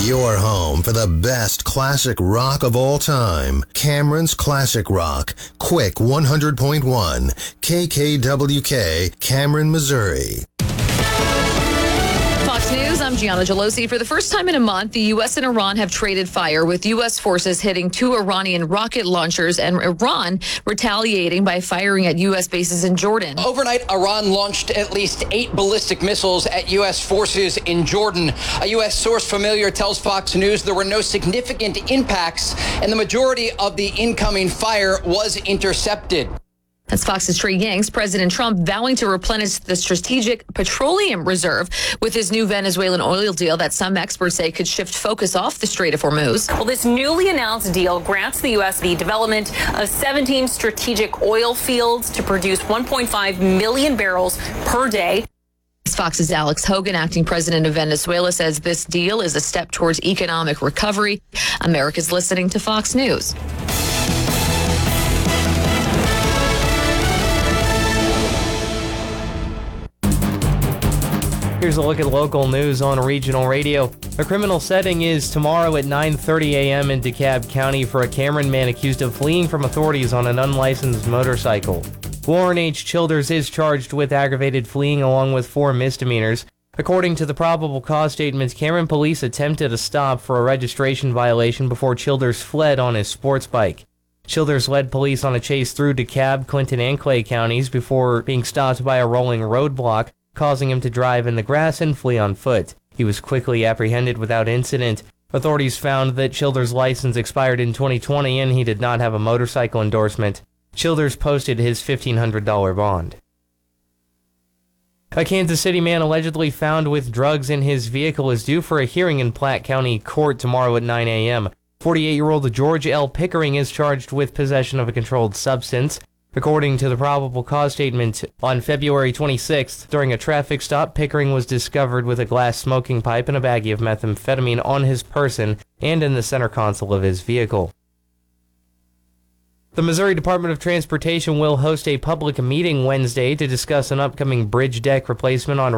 Your home for the best classic rock of all time. Cameron's Classic Rock. Quick 100.1. KKWK, Cameron, Missouri. Fox News, I'm Gianna Gelosi. For the first time in a month, the U.S. and Iran have traded fire, with U.S. forces hitting 2 Iranian rocket launchers and Iran retaliating by firing at U.S. bases in Jordan. Overnight, Iran launched at least 8 ballistic missiles at U.S. forces in Jordan. A U.S. source familiar tells Fox News there were no significant impacts, and the majority of the incoming fire was intercepted. That's Fox's Trey Yanks. President Trump vowing to replenish the strategic petroleum reserve with his new Venezuelan oil deal that some experts say could shift focus off the Strait of Hormuz. Well, this newly announced deal grants the U.S. the development of 17 strategic oil fields to produce 1.5 million barrels per day. Fox's Alex Hogan, acting president of Venezuela, says this deal is a step towards economic recovery. America's listening to Fox News. Here's a look at local news on regional radio. A criminal setting is tomorrow at 9:30 a.m. in DeKalb County for a Cameron man accused of fleeing from authorities on an unlicensed motorcycle. Warren H. Childers is charged with aggravated fleeing along with 4 misdemeanors. According to the probable cause statement, Cameron police attempted a stop for a registration violation before Childers fled on his sports bike. Childers led police on a chase through DeKalb, Clinton, and Clay counties before being stopped by a rolling roadblock, causing him to drive in the grass and flee on foot. He was quickly apprehended without incident. Authorities found that Childers' license expired in 2020 and he did not have a motorcycle endorsement. Childers posted his $1,500 bond. A Kansas City man allegedly found with drugs in his vehicle is due for a hearing in Platte County Court tomorrow at 9 a.m. 48-year-old George L. Pickering is charged with possession of a controlled substance. According to the probable cause statement, on February 26th, during a traffic stop, Pickering was discovered with a glass smoking pipe and a baggie of methamphetamine on his person and in the center console of his vehicle. The Missouri Department of Transportation will host a public meeting Wednesday to discuss an upcoming bridge deck replacement on